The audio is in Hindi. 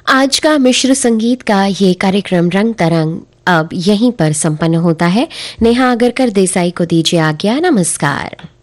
आज का मिश्र संगीत का ये कार्यक्रम रंग तरंग अब यहीं पर संपन्न होता है। नेहा आगरकर देसाई को दीजिए आज्ञा। नमस्कार।